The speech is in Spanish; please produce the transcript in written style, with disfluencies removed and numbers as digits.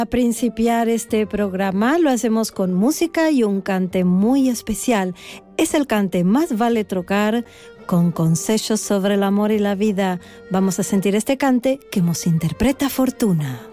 A principiar este programa lo hacemos con música y un cante muy especial. Es el cante Más vale trocar, con consejos sobre el amor y la vida. Vamos a sentir este cante que nos interpreta Fortuna.